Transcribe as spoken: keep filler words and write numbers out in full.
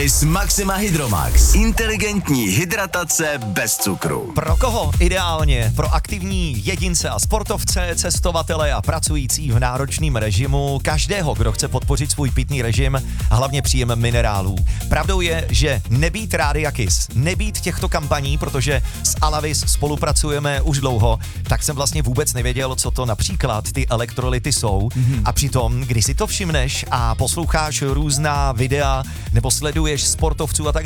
Kiss Maxima Hydromax. Inteligentní hydratace bez cukru. Pro koho ideálně? Pro aktivní jedince a sportovce, cestovatele a pracující v náročném režimu, každého, kdo chce podpořit svůj pitný režim a hlavně příjem minerálů. Pravdou je, že nebýt Rádia Kiss, nebýt těchto kampaní, protože s Alavis spolupracujeme už dlouho, tak jsem vlastně vůbec nevěděl, co to například ty elektrolyty jsou. Mm-hmm. A přitom, když si to všimneš a posloucháš různá videa nebo sleduješ sportovců a tak